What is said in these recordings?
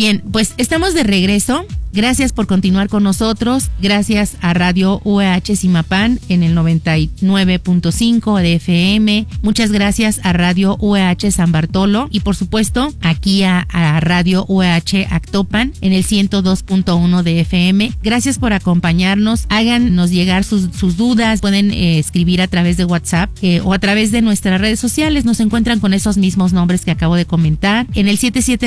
Bien, pues estamos de regreso. Gracias por continuar con nosotros. Gracias a Radio UAH Zimapán en el 99.5 de FM. Muchas gracias a Radio UAH San Bartolo y por supuesto aquí a Radio UAH Actopan en el 102.1 de FM. Gracias por acompañarnos. Háganos llegar sus dudas. Pueden escribir a través de WhatsApp o a través de nuestras redes sociales. Nos encuentran con esos mismos nombres que acabo de comentar. En el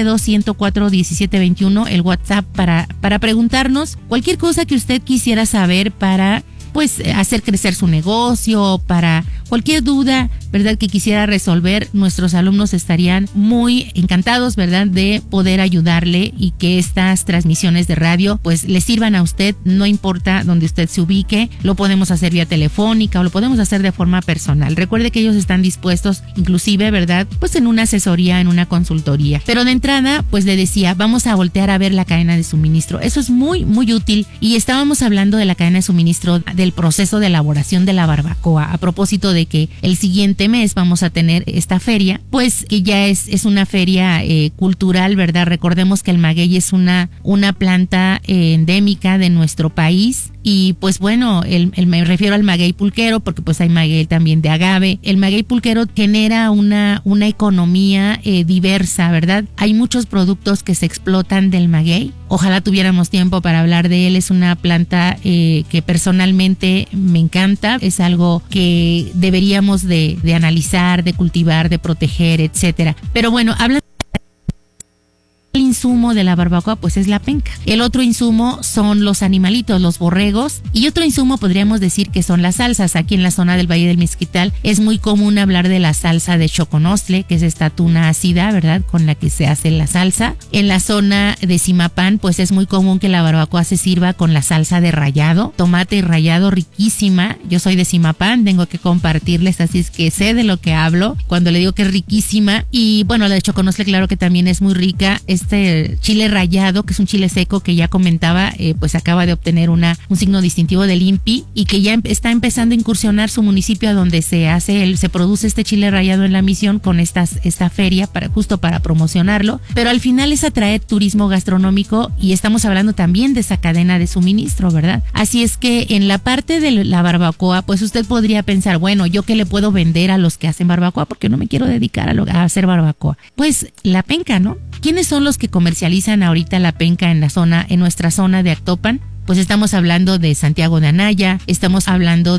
772-104-1721 el WhatsApp para preguntarnos cualquier cosa que usted quisiera saber para pues hacer crecer su negocio, para cualquier duda, ¿verdad?, que quisiera resolver. Nuestros alumnos estarían muy encantados, ¿verdad?, de poder ayudarle y que estas transmisiones de radio pues le sirvan a usted, no importa donde usted se ubique. Lo podemos hacer vía telefónica o lo podemos hacer de forma personal. Recuerde que ellos están dispuestos, inclusive, ¿verdad?, pues en una asesoría, en una consultoría. Pero de entrada, pues le decía, vamos a voltear a ver la cadena de suministro. Eso es muy, muy útil. Y estábamos hablando de la cadena de suministro del proceso de elaboración de la barbacoa. A propósito de que el siguiente mes vamos a tener esta feria, pues que ya es una feria cultural, ¿verdad? Recordemos que el maguey es una planta endémica de nuestro país. Y pues bueno, me refiero al maguey pulquero porque pues hay maguey también de agave. El maguey pulquero genera una economía diversa, ¿verdad? Hay muchos productos que se explotan del maguey. Ojalá tuviéramos tiempo para hablar de él. Es una planta que personalmente me encanta. Es algo que deberíamos de analizar, de cultivar, de proteger, etcétera. Pero bueno, hablando el insumo de la barbacoa pues es la penca. El otro insumo son los animalitos, los borregos, y otro insumo podríamos decir que son las salsas. Aquí en la zona del Valle del Mezquital es muy común hablar de la salsa de choconostle, que es esta tuna ácida, ¿verdad?, con la que se hace la salsa. En la zona de Zimapán pues es muy común que la barbacoa se sirva con la salsa de rallado, tomate rallado, riquísima. Yo soy de Zimapán, tengo que compartirles, así es que sé de lo que hablo cuando le digo que es riquísima. Y bueno, la de choconostle claro que también es muy rica. Este chile rallado, que es un chile seco que ya comentaba, pues acaba de obtener un signo distintivo del INPI y que ya está empezando a incursionar su municipio a donde se produce este chile rallado en la Misión con esta feria justo para promocionarlo. Pero al final es atraer turismo gastronómico y estamos hablando también de esa cadena de suministro, ¿verdad? Así es que en la parte de la barbacoa, pues usted podría pensar, bueno, ¿yo qué le puedo vender a los que hacen barbacoa? Porque no me quiero dedicar a hacer barbacoa. Pues la penca, ¿no? ¿Quiénes son los que comercializan ahorita la penca en nuestra zona de Actopan? Pues estamos hablando de Santiago de Anaya, estamos hablando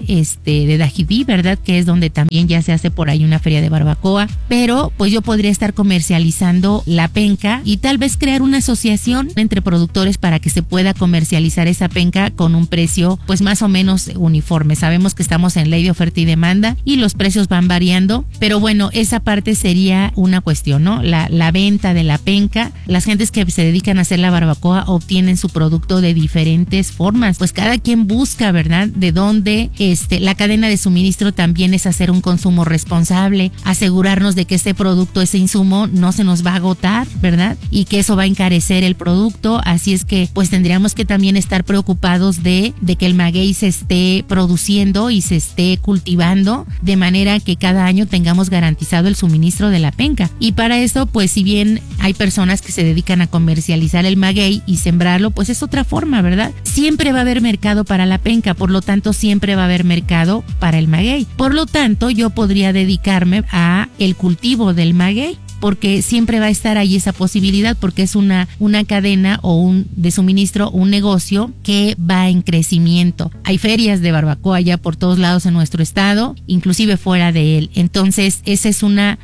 de Dajibí, ¿verdad?, que es donde también ya se hace por ahí una feria de barbacoa. Pero pues yo podría estar comercializando la penca y tal vez crear una asociación entre productores para que se pueda comercializar esa penca con un precio pues más o menos uniforme. Sabemos que estamos en ley de oferta y demanda y los precios van variando, pero bueno, esa parte sería una cuestión, ¿no? La venta de la penca. Las gentes que se dedican a hacer la barbacoa obtienen su producto de diferentes formas, pues cada quien busca, ¿verdad?, de dónde la cadena de suministro también es hacer un consumo responsable, asegurarnos de que ese producto, ese insumo no se nos va a agotar, ¿verdad?, y que eso va a encarecer el producto. Así es que pues tendríamos que también estar preocupados de que el maguey se esté produciendo y se esté cultivando de manera que cada año tengamos garantizado el suministro de la penca. Y para eso, pues si bien hay personas que se dedican a comercializar el maguey y sembrarlo, pues es otra forma, ¿verdad? Siempre va a haber mercado para la penca, por lo tanto siempre va a haber mercado para el maguey. Por lo tanto, yo podría dedicarme a el cultivo del maguey, porque siempre va a estar ahí esa posibilidad, porque es una cadena de suministro, un negocio que va en crecimiento. Hay ferias de barbacoa ya por todos lados en nuestro estado, inclusive fuera de él. Entonces, esa es una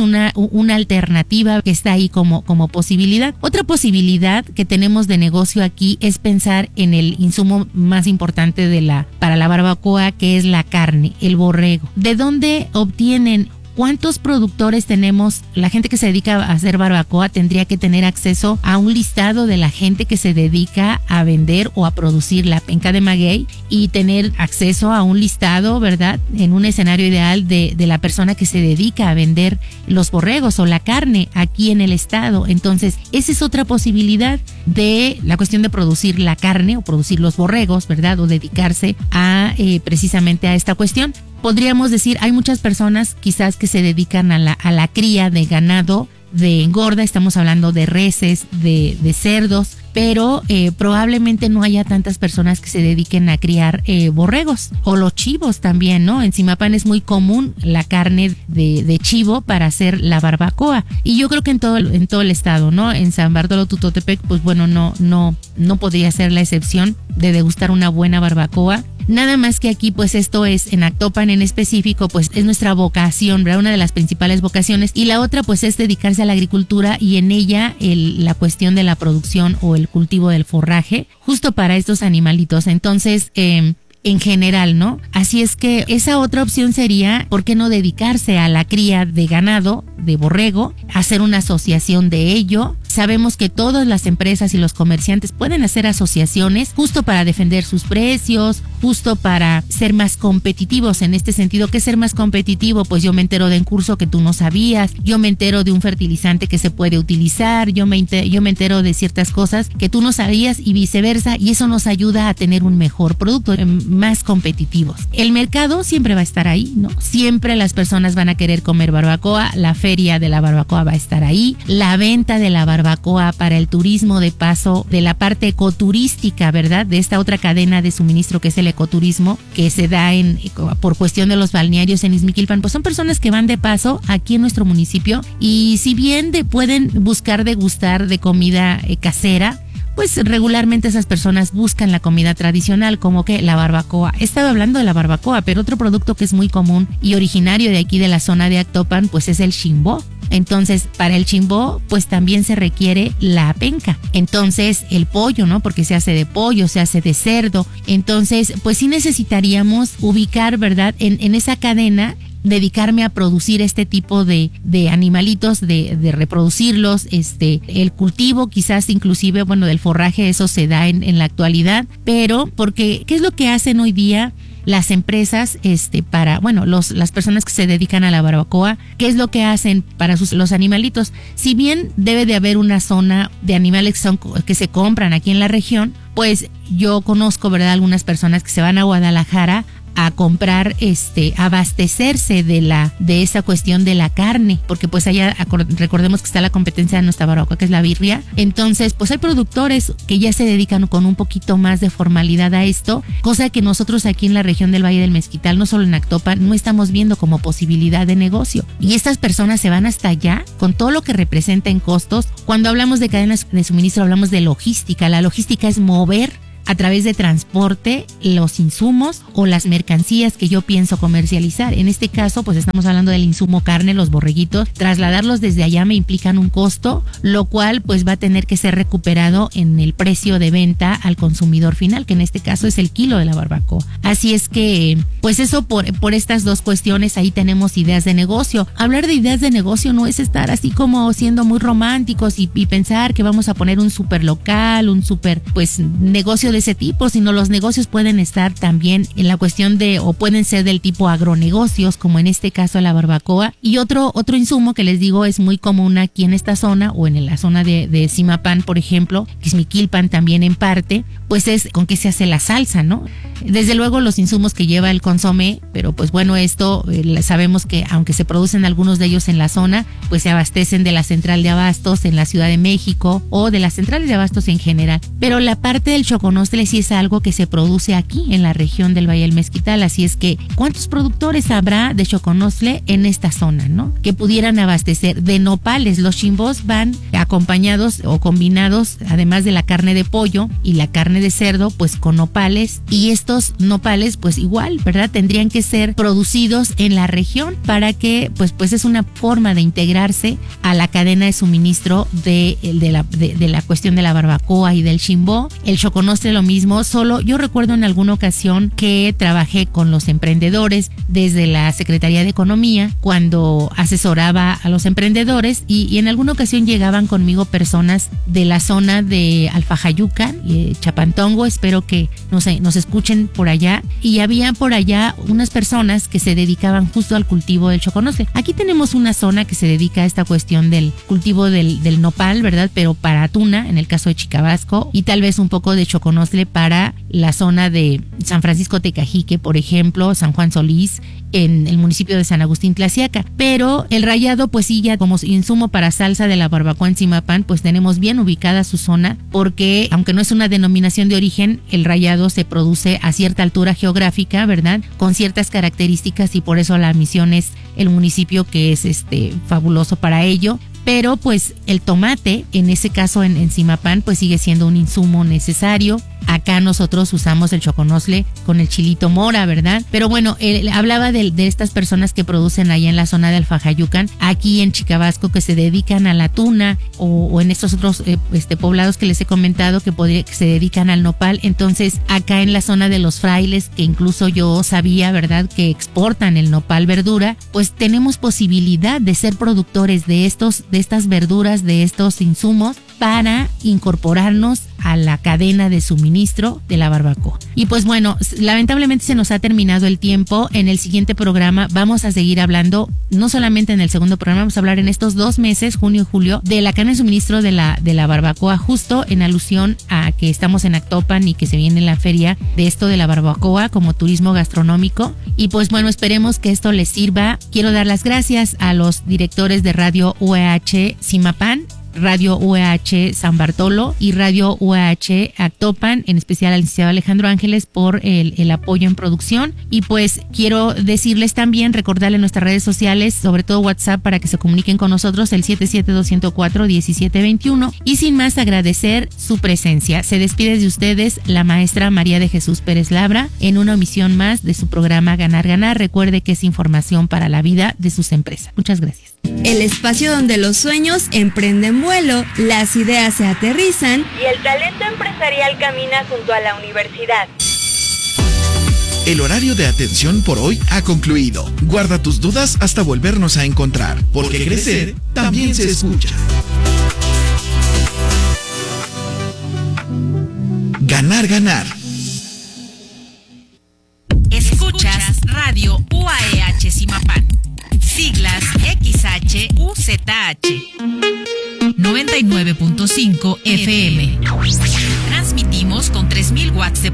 alternativa que está ahí como posibilidad. Otra posibilidad que tenemos de negocio aquí es pensar en el insumo más importante para la barbacoa, que es la carne, el borrego. ¿De dónde obtienen? ¿Cuántos productores tenemos? La gente que se dedica a hacer barbacoa tendría que tener acceso a un listado de la gente que se dedica a vender o a producir la penca de maguey y tener acceso a un listado, ¿verdad?, en un escenario ideal de la persona que se dedica a vender los borregos o la carne aquí en el estado. Entonces, esa es otra posibilidad de la cuestión de producir la carne o producir los borregos, ¿verdad?, o dedicarse precisamente a esta cuestión. Podríamos decir, hay muchas personas quizás que se dedican a la cría de ganado de engorda, estamos hablando de reses, de cerdos, pero probablemente no haya tantas personas que se dediquen a criar borregos o los chivos también, ¿no? En Zimapán es muy común la carne de chivo para hacer la barbacoa, y yo creo que en todo el estado, ¿no? En San Bartolo Tutotepec, pues bueno, no podría ser la excepción de degustar una buena barbacoa. Nada más que aquí, pues esto es, en Actopan en específico, pues es nuestra vocación, ¿verdad? Una de las principales vocaciones. Y la otra, pues es dedicarse a la agricultura, y en ella la cuestión de la producción o el cultivo del forraje, justo para estos animalitos. Entonces, en general, ¿no? Así es que esa otra opción sería, ¿por qué no dedicarse a la cría de ganado, de borrego, hacer una asociación de ello? Sabemos que todas las empresas y los comerciantes pueden hacer asociaciones justo para defender sus precios, justo para ser más competitivos. En este sentido, ¿qué es ser más competitivo? Pues yo me entero de un curso que tú no sabías, yo me entero de un fertilizante que se puede utilizar, yo me entero de ciertas cosas que tú no sabías y viceversa, y eso nos ayuda a tener un mejor producto, más competitivos. El mercado siempre va a estar ahí, ¿no? Siempre las personas van a querer comer barbacoa, la feria de la barbacoa va a estar ahí, la venta de la barbacoa para el turismo de paso, de la parte ecoturística, ¿verdad? De esta otra cadena de suministro que es el ecoturismo, que se da por cuestión de los balnearios en Ixmiquilpan, pues son personas que van de paso aquí en nuestro municipio, y si bien pueden buscar degustar de comida casera, pues regularmente esas personas buscan la comida tradicional, como que la barbacoa. He estado hablando de la barbacoa, pero otro producto que es muy común y originario de aquí de la zona de Actopan, pues es el chimbó. Entonces, para el chimbó, pues también se requiere la penca. Entonces, el pollo, ¿no? Porque se hace de pollo, se hace de cerdo. Entonces, pues sí necesitaríamos ubicar, ¿verdad? En esa cadena, dedicarme a producir este tipo de animalitos, de reproducirlos, el cultivo quizás inclusive, bueno, del forraje, eso se da en la actualidad, pero porque, ¿qué es lo que hacen hoy día las empresas para, bueno, las personas que se dedican a la barbacoa? ¿Qué es lo que hacen para los animalitos? Si bien debe de haber una zona de animales que se compran aquí en la región, pues yo conozco, ¿verdad?, algunas personas que se van a Guadalajara a comprar, abastecerse de esa cuestión de la carne, porque pues allá recordemos que está la competencia de nuestra barbacoa, que es la birria. Entonces, pues hay productores que ya se dedican con un poquito más de formalidad a esto, cosa que nosotros aquí en la región del Valle del Mezquital, no solo en Actopan, no estamos viendo como posibilidad de negocio. Y estas personas se van hasta allá con todo lo que representa en costos. Cuando hablamos de cadenas de suministro, hablamos de logística. La logística es mover a través de transporte los insumos o las mercancías que yo pienso comercializar. En este caso, pues estamos hablando del insumo carne, los borreguitos. Trasladarlos desde allá me implican un costo, lo cual pues va a tener que ser recuperado en el precio de venta al consumidor final, que en este caso es el kilo de la barbacoa. Así es que, pues eso por estas dos cuestiones, ahí tenemos ideas de negocio. Hablar de ideas de negocio no es estar así como siendo muy románticos y pensar que vamos a poner un super local, un super pues negocio de ese tipo, sino los negocios pueden estar también en la cuestión o pueden ser del tipo agronegocios, como en este caso la barbacoa. Y otro insumo que les digo es muy común aquí en esta zona, o en la zona de Zimapán, por ejemplo, Ixmiquilpan también en parte, pues es con qué se hace la salsa, ¿no? Desde luego los insumos que lleva el consomé, pero pues bueno, esto sabemos que aunque se producen algunos de ellos en la zona, pues se abastecen de la central de abastos en la Ciudad de México o de las centrales de abastos en general. Pero la parte del choconostle sí es algo que se produce aquí en la región del Valle del Mezquital, así es que ¿cuántos productores habrá de choconostle en esta zona, no? Que pudieran abastecer de nopales. Los chimbós van acompañados o combinados, además de la carne de pollo y la carne de cerdo, pues con nopales, y estos nopales pues igual, ¿verdad?, tendrían que ser producidos en la región para que pues es una forma de integrarse a la cadena de suministro de la cuestión de la barbacoa y del chimbó. El choconostle lo mismo, solo yo recuerdo en alguna ocasión que trabajé con los emprendedores desde la Secretaría de Economía cuando asesoraba a los emprendedores, y en alguna ocasión llegaban conmigo personas de la zona de Alfajayucan y Chapantongo, espero que nos escuchen por allá, y había por allá unas personas que se dedicaban justo al cultivo del choconostle. Aquí tenemos una zona que se dedica a esta cuestión del cultivo del nopal, ¿verdad? Pero para tuna, en el caso de Chicabasco, y tal vez un poco de choconostle para la zona de San Francisco Tecajique, por ejemplo, San Juan Solís, en el municipio de San Agustín Tlaxiaca. Pero el rayado, pues sí, ya como insumo para salsa de la barbacoa en Zimapán, pues tenemos bien ubicada su zona, porque aunque no es una denominación de origen, el rayado se produce a cierta altura geográfica, ¿verdad? Con ciertas características, y por eso la misión es el municipio que es fabuloso para ello. Pero pues el tomate, en ese caso en Zimapán, pues sigue siendo un insumo necesario. Acá nosotros usamos el choconostle con el chilito mora, ¿verdad? Pero bueno, hablaba de estas personas que producen allá en la zona de Alfajayucan, aquí en Chicabasco, que se dedican a la tuna, o en estos otros poblados que les he comentado que se dedican al nopal. Entonces, acá en la zona de los Frailes, que incluso yo sabía, ¿verdad?, que exportan el nopal verdura, pues tenemos posibilidad de ser productores de estas verduras, de estos insumos, para incorporarnos a la cadena de suministro de la barbacoa. Y pues bueno, lamentablemente se nos ha terminado el tiempo. En el siguiente programa vamos a seguir hablando, no solamente en el segundo programa, vamos a hablar en estos 2 meses, junio y julio, de la cadena de suministro de la barbacoa, justo en alusión a que estamos en Actopan y que se viene la feria de esto de la barbacoa como turismo gastronómico. Y pues bueno, esperemos que esto les sirva. Quiero dar las gracias a los directores de Radio UAH Zimapán, Radio UAH San Bartolo y Radio UAH Actopan, en especial al licenciado Alejandro Ángeles por el apoyo en producción. Y pues quiero decirles también, recordarles nuestras redes sociales, sobre todo WhatsApp, para que se comuniquen con nosotros, el 77204-1721. Y sin más, agradecer su presencia. Se despide de ustedes la maestra María de Jesús Pérez Labra en una emisión más de su programa Ganar Ganar. Recuerde que es información para la vida de sus empresas. Muchas gracias. El espacio donde los sueños emprenden vuelo, las ideas se aterrizan y el talento empresarial camina junto a la universidad. El horario de atención por hoy ha concluido. Guarda tus dudas hasta volvernos a encontrar, porque crecer también se escucha. Ganar, ganar. Escuchas Radio UAH Zimapán. Siglas XHUZH 99.5 FM. Transmitimos con 3000 watts de